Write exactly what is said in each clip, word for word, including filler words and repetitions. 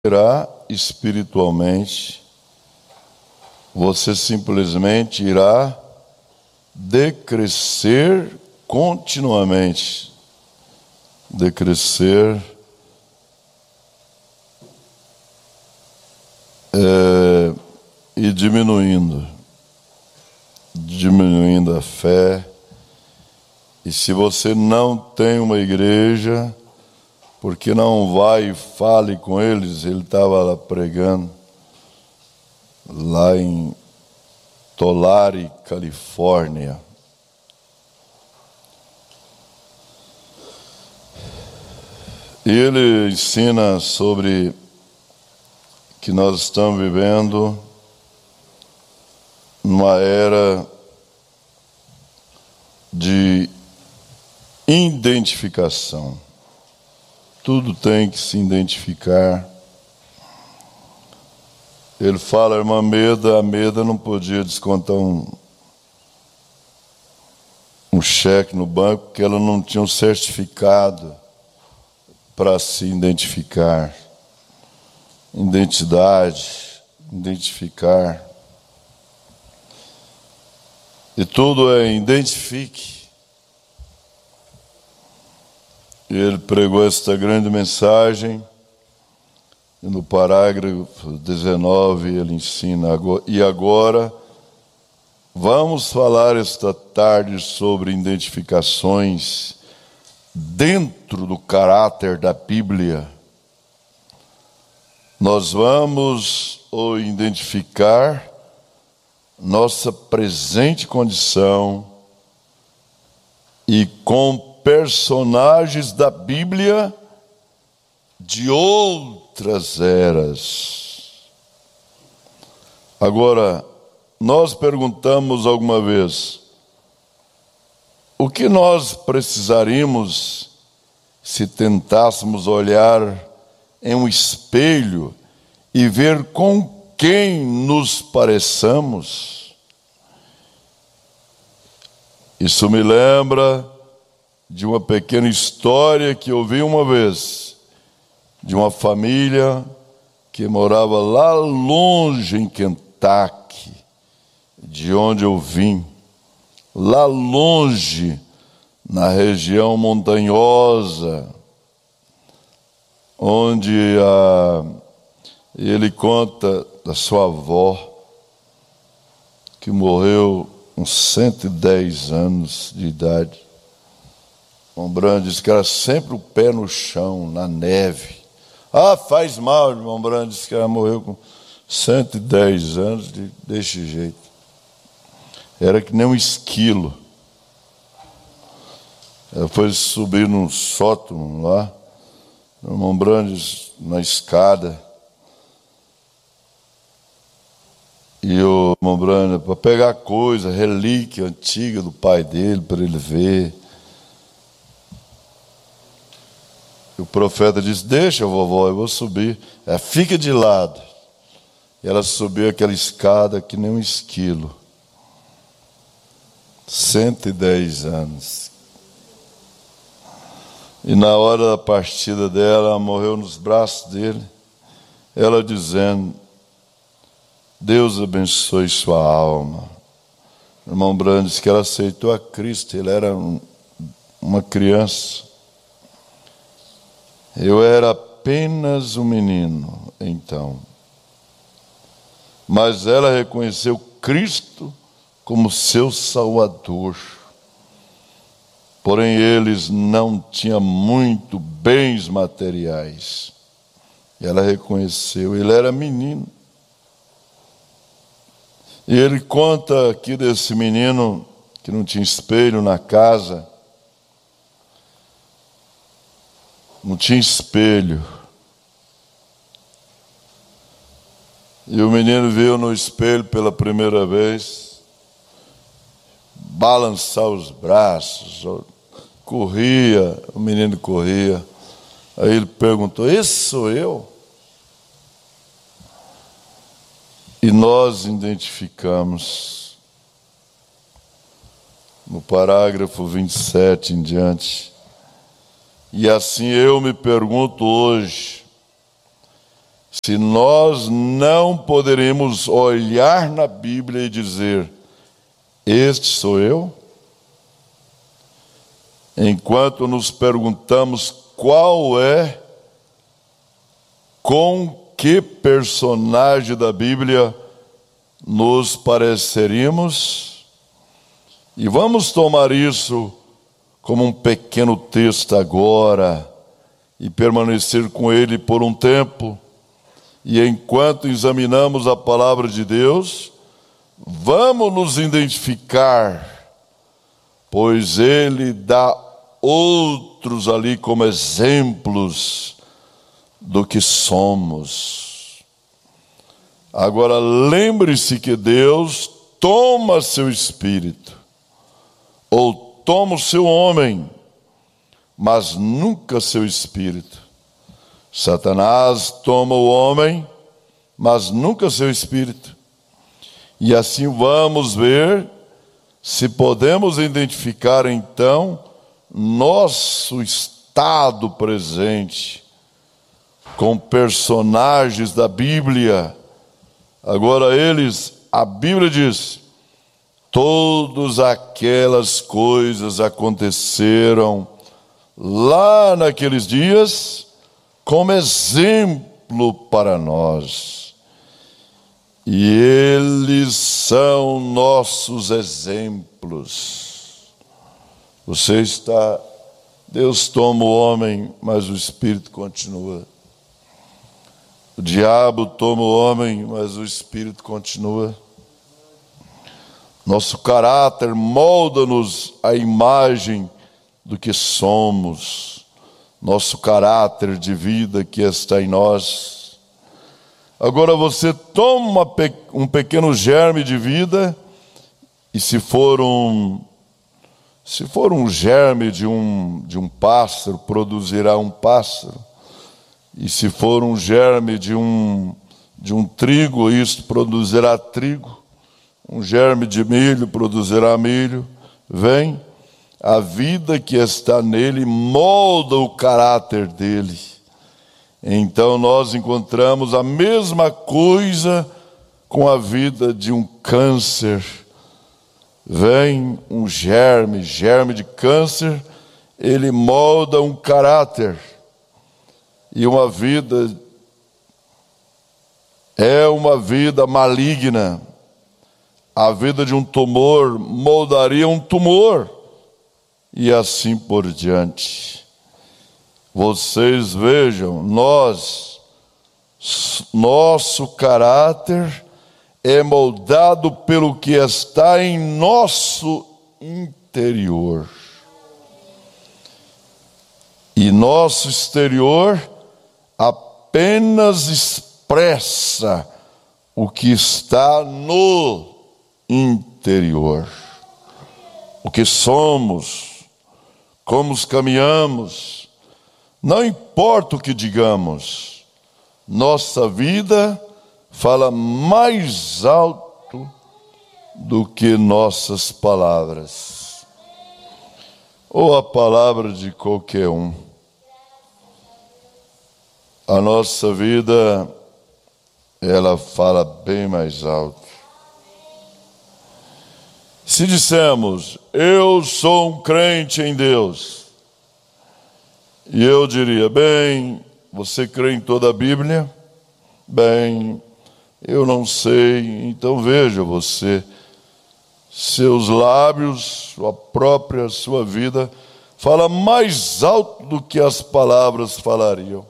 irá espiritualmente, você simplesmente irá decrescer continuamente, decrescer é, e diminuindo, diminuindo a fé. E se você não tem uma igreja, porque não vai e fale com eles? Ele estava lá pregando, lá em Tulare, Califórnia. E ele ensina sobre que nós estamos vivendo numa era de identificação. Tudo tem que se identificar. Ele fala, a irmã Meda, a Meda não podia descontar um, um cheque no banco, porque ela não tinha um certificado para se identificar. Identidade, identificar. E tudo é identifique. E ele pregou esta grande mensagem, e no parágrafo dezenove ele ensina, e agora vamos falar esta tarde sobre identificações dentro do caráter da Bíblia. Nós vamos ou identificar nossa presente condição e com personagens da Bíblia de outras eras. Agora, nós perguntamos alguma vez, o que nós precisaríamos se tentássemos olhar em um espelho e ver com quem nos pareçamos? Isso me lembra de uma pequena história que eu vi uma vez, de uma família que morava lá longe em Kentucky, de onde eu vim, lá longe, na região montanhosa, onde a, ele conta da sua avó, que morreu com cento e dez anos de idade. O Brando disse que era sempre o pé no chão, na neve. Ah, faz mal, irmão Brando disse que ela morreu com cento e dez anos, de, desse jeito. Era que nem um esquilo. Ela foi subir num sótão lá, o irmão Brando na escada. E o irmão Brando, para pegar coisa, relíquia antiga do pai dele, para ele ver. O profeta disse, deixa, vovó, eu vou subir. Ela, fica de lado. E ela subiu aquela escada que nem um esquilo. cento e dez anos. E na hora da partida dela, ela morreu nos braços dele. Ela dizendo, Deus abençoe sua alma. O irmão Brando disse que ela aceitou a Cristo. Ele era um, uma criança. Eu era apenas um menino, então. Mas ela reconheceu Cristo como seu Salvador. Porém, eles não tinham muito bens materiais. E ela reconheceu, ele era menino. E ele conta aqui desse menino que não tinha espelho na casa. Não tinha espelho. E o menino viu no espelho pela primeira vez, balançar os braços, corria, o menino corria. Aí ele perguntou, esse sou eu? E nós identificamos, no parágrafo vinte e sete em diante, e assim eu me pergunto hoje, se nós não poderemos olhar na Bíblia e dizer: este sou eu? Enquanto nos perguntamos qual é, com que personagem da Bíblia nos pareceríamos, e vamos tomar isso como um pequeno texto agora e permanecer com ele por um tempo, e enquanto examinamos a palavra de Deus, vamos nos identificar, pois ele dá outros ali como exemplos do que somos. Agora lembre-se que Deus toma seu espírito, ou toma o seu homem, mas nunca seu espírito. Satanás toma o homem, mas nunca seu espírito. E assim vamos ver se podemos identificar então nosso estado presente com personagens da Bíblia. Agora eles, a Bíblia diz: todas aquelas coisas aconteceram lá naqueles dias como exemplo para nós. E eles são nossos exemplos. Você está... Deus toma o homem, mas o espírito continua. O diabo toma o homem, mas o espírito continua. Nosso caráter molda-nos à imagem do que somos. Nosso caráter de vida que está em nós. Agora você toma um pequeno germe de vida, e se for um, se for um germe de um, de um pássaro, produzirá um pássaro. E se for um germe de um, de um trigo, isso produzirá trigo. Um germe de milho produzirá milho. Vem, a vida que está nele molda o caráter dele. Então nós encontramos a mesma coisa com a vida de um câncer. Vem um germe, germe de câncer, ele molda um caráter. E uma vida é uma vida maligna. A vida de um tumor moldaria um tumor, e assim por diante. Vocês vejam, nós, nosso caráter é moldado pelo que está em nosso interior. E nosso exterior apenas expressa o que está no interior. O que somos, como caminhamos. Não importa o que digamos, nossa vida fala mais alto do que nossas palavras, ou a palavra de qualquer um. A nossa vida, ela fala bem mais alto. Se dissemos: eu sou um crente em Deus, e eu diria: bem, você crê em toda a Bíblia? Bem, eu não sei. Então veja você, seus lábios, sua própria, sua vida, fala mais alto do que as palavras falariam.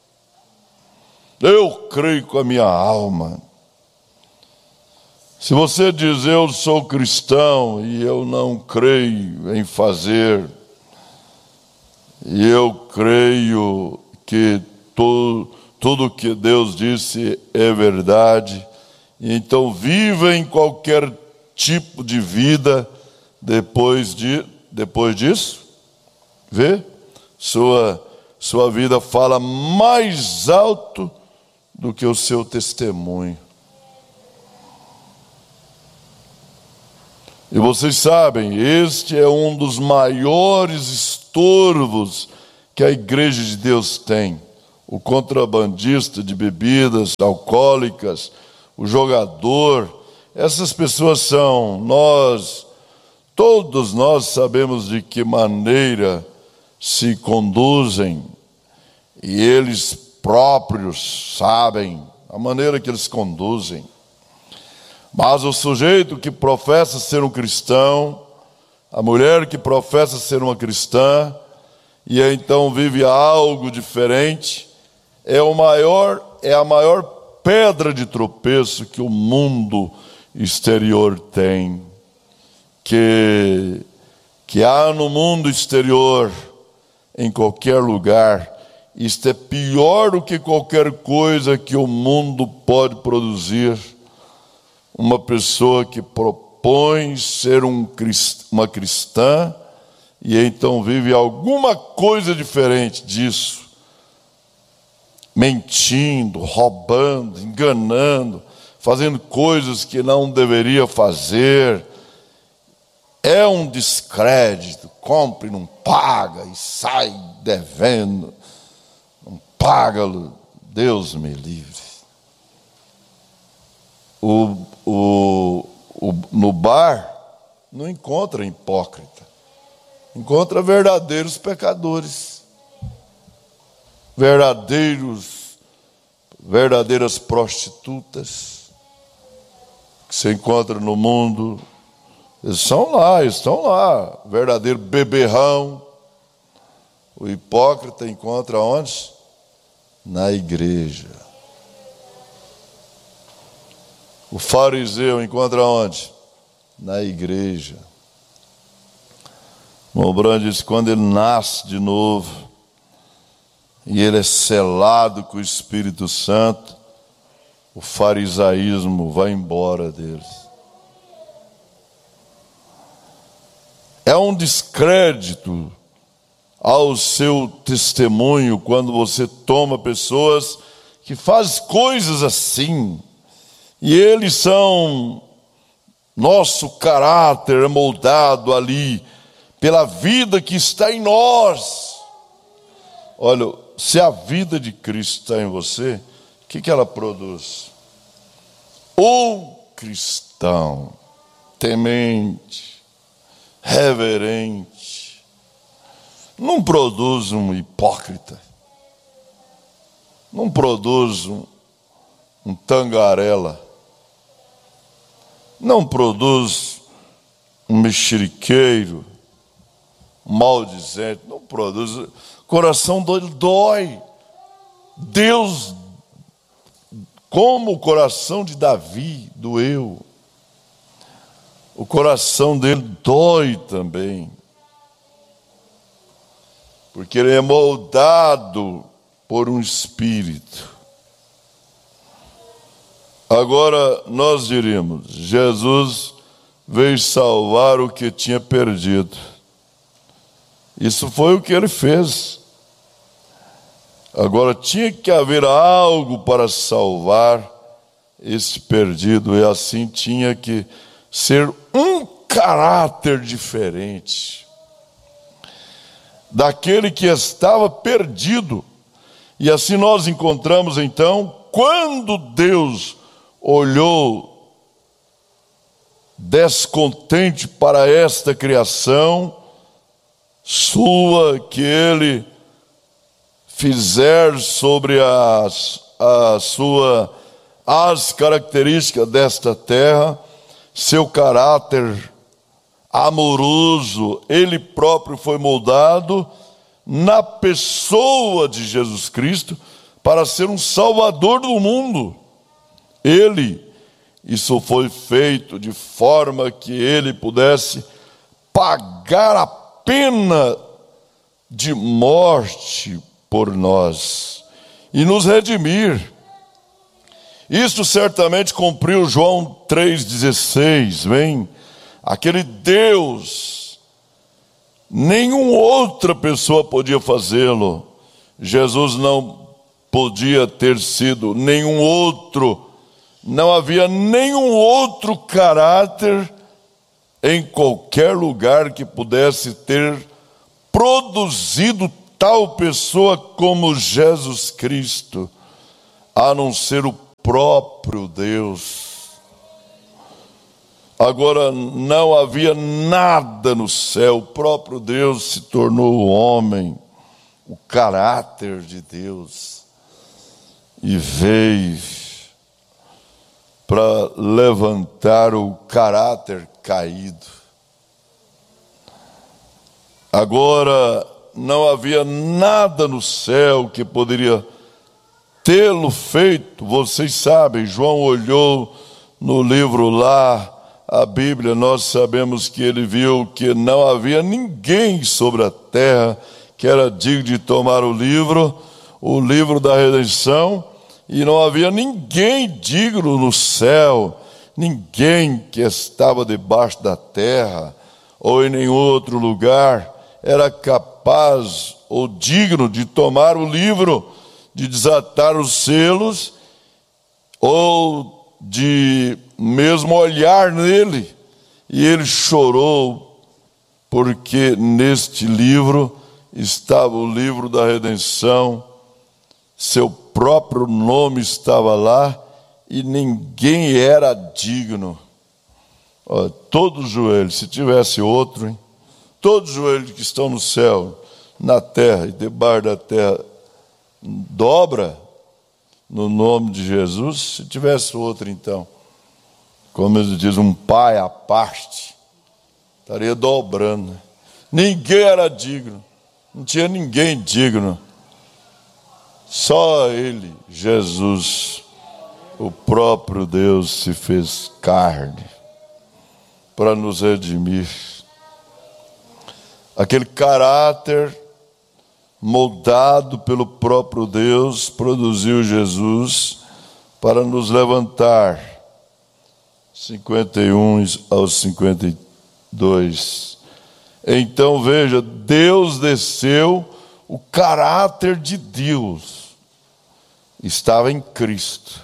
Eu creio com a minha alma. Se você diz: eu sou cristão e eu não creio em fazer, e eu creio que to, tudo que Deus disse é verdade, então viva em qualquer tipo de vida depois, de, depois disso, vê? Sua, sua vida fala mais alto do que o seu testemunho. E vocês sabem, este é um dos maiores estorvos que a igreja de Deus tem. o contrabandista de bebidas alcoólicas, o jogador. Essas pessoas são nós, todos nós sabemos de que maneira se conduzem, e eles próprios sabem a maneira que eles conduzem. Mas o sujeito que professa ser um cristão, a mulher que professa ser uma cristã, e então vive algo diferente, é o maior, é a maior pedra de tropeço que o mundo exterior tem, que, que há no mundo exterior, em qualquer lugar. Isto é pior do que qualquer coisa que o mundo pode produzir. Uma pessoa que propõe ser um, uma cristã e então vive alguma coisa diferente disso, mentindo, roubando, enganando, fazendo coisas que não deveria fazer. É um descrédito, compra e não paga, e sai devendo, não paga, Deus me livre. O, o, o, no bar não encontra hipócrita, encontra verdadeiros pecadores, verdadeiros, verdadeiras prostitutas, que se encontra no mundo. Eles são lá, estão lá, verdadeiro beberrão. O hipócrita encontra onde? Na igreja. O fariseu encontra onde? Na igreja. O Brand diz, quando ele nasce de novo, e ele é selado com o Espírito Santo, o farisaísmo vai embora deles. É um descrédito ao seu testemunho quando você toma pessoas que fazem coisas assim, e eles são, nosso caráter é moldado ali pela vida que está em nós. Olha, se a vida de Cristo está em você, o que, que ela produz? Um cristão temente, reverente, não produz um hipócrita, não produz um, um tangarela, não produz um mexeriqueiro, um maldizente, não produz. O coração dele dói. Deus, como o coração de Davi doeu, o coração dele dói também, porque ele é moldado por um espírito. Agora nós diríamos, Jesus veio salvar o que tinha perdido. Isso foi o que ele fez. Agora tinha que haver algo para salvar esse perdido, e assim tinha que ser um caráter diferente daquele que estava perdido. E assim nós encontramos então, quando Deus olhou descontente para esta criação sua, que ele fizer sobre as, a sua, as características desta terra, seu caráter amoroso, ele próprio foi moldado na pessoa de Jesus Cristo para ser um salvador do mundo. Ele, isso foi feito de forma que ele pudesse pagar a pena de morte por nós e nos redimir. Isso certamente cumpriu João três dezesseis, vem, aquele Deus, nenhuma outra pessoa podia fazê-lo. Jesus não podia ter sido nenhum outro, não havia nenhum outro caráter em qualquer lugar que pudesse ter produzido tal pessoa como Jesus Cristo, a não ser o próprio Deus. Agora não havia nada no céu, o próprio Deus se tornou homem, o caráter de Deus, e veio para levantar o caráter caído. Agora não havia nada no céu que poderia tê-lo feito. Vocês sabem, João olhou no livro lá, a Bíblia, nós sabemos que ele viu que não havia ninguém sobre a terra que era digno de tomar o livro, o livro da redenção, e não havia ninguém digno no céu, ninguém que estava debaixo da terra ou em nenhum outro lugar era capaz ou digno de tomar o livro, de desatar os selos ou de mesmo olhar nele. E ele chorou, porque neste livro estava o livro da redenção, seu próprio nome estava lá, e ninguém era digno. Olha, todos os joelhos, se tivesse outro, hein? Todos os joelhos que estão no céu, na terra e debaixo da terra, dobra no nome de Jesus. Se tivesse outro, então, como ele diz, um pai à parte, estaria dobrando, né? Ninguém era digno, não tinha ninguém digno, só ele, Jesus, o próprio Deus, se fez carne para nos redimir. Aquele caráter moldado pelo próprio Deus produziu Jesus para nos levantar. cinquenta e um ao cinquenta e dois. Então veja, Deus desceu, o caráter de Deus estava em Cristo.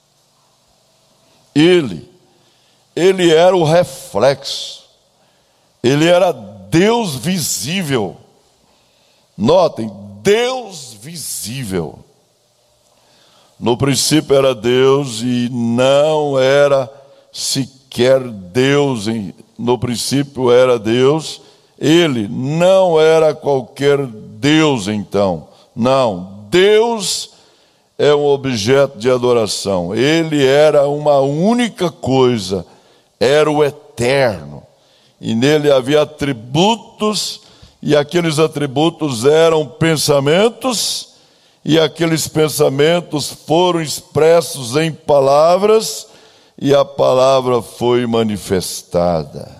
Ele, ele era o reflexo, ele era Deus visível. Notem, Deus visível. No princípio era Deus e não era sequer Deus. No princípio era Deus. Ele não era qualquer Deus então. Não, Deus é um objeto de adoração. Ele era uma única coisa, era o eterno. E nele havia atributos, e aqueles atributos eram pensamentos, e aqueles pensamentos foram expressos em palavras, e a palavra foi manifestada.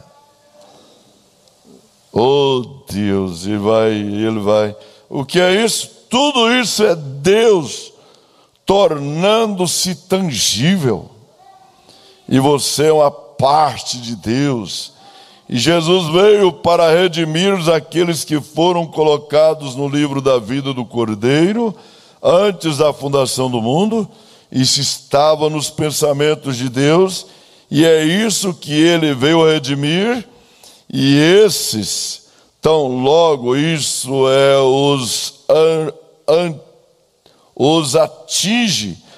Oh Deus, e vai, ele vai. O que é isso? Tudo isso é Deus tornando-se tangível. E você é uma parte de Deus. E Jesus veio para redimir aqueles que foram colocados no livro da vida do Cordeiro antes da fundação do mundo. Isso estava nos pensamentos de Deus, e é isso que ele veio a redimir. E esses, tão logo isso é os, an, an, os atinge,